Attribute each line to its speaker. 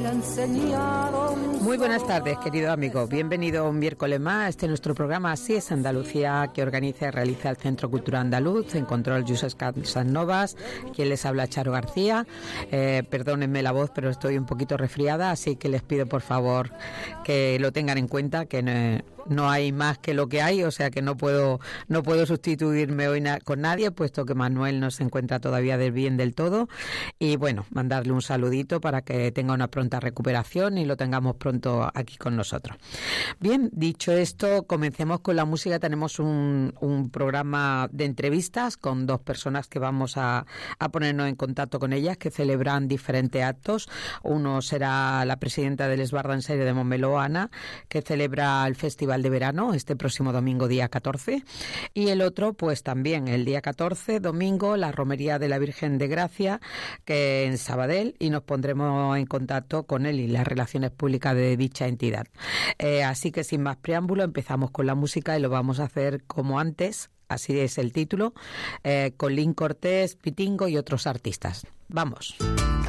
Speaker 1: Muy buenas tardes, querido amigo. Bienvenido un miércoles más a este nuestro programa Así es Andalucía, que organiza y realiza el Centro Cultural Andaluz. En control, Josep Casanovas, quien les habla, Charo García. Perdónenme la voz, pero estoy un poquito resfriada, así que les pido por favor que lo tengan en cuenta, que no hay más que lo que hay, o sea que no puedo sustituirme hoy con nadie, puesto que Manuel no se encuentra todavía bien del todo. Y bueno, mandarle un saludito para que tenga una pronta recuperación y lo tengamos pronto aquí con nosotros. Bien, dicho esto, comencemos con la música. Tenemos un programa de entrevistas con dos personas que vamos a ponernos en contacto con ellas, que celebran diferentes actos. Uno será la presidenta del Esbarda en Serie de Montmeló, Ana, que celebra el Festival de Verano este próximo domingo, día 14. Y el otro, pues también el día 14, domingo, la Romería de la Virgen de Gracia, que en Sabadell, y nos pondremos en contacto con él y las relaciones públicas de dicha entidad. Así que sin más preámbulo, empezamos con la música y lo vamos a hacer como antes, así es el título, con Lin Cortés, Pitingo y otros artistas. ¡Vamos!